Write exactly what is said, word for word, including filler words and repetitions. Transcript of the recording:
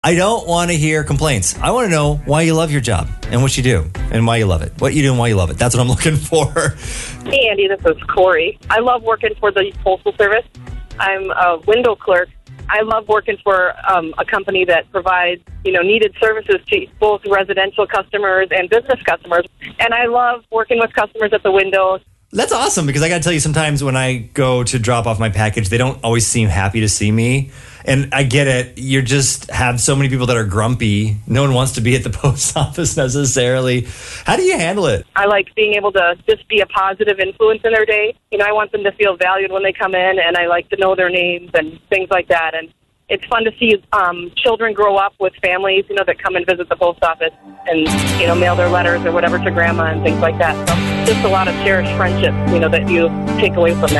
I don't want to hear complaints. I want to know why you love your job and what you do and why you love it. What you do and why you love it. That's what I'm looking for. Hey, Andy, this is Corey. I love working for the Postal Service. I'm a window clerk. I love working for um, a company that provides, you know, needed services to both residential customers and business customers. And I love working with customers at the window. That's awesome, because I got to tell you, sometimes when I go to drop off my package, they don't always seem happy to see me. And I get it. You just have so many people that are grumpy. No one wants to be at the post office necessarily. How do you handle it? I like being able to just be a positive influence in their day. You know, I want them to feel valued when they come in, and I like to know their names and things like that. And it's fun to see um, children grow up with families, you know, that come and visit the post office and, you know, mail their letters or whatever to grandma and things like that. So just a lot of cherished friendships, you know, that you take away from that.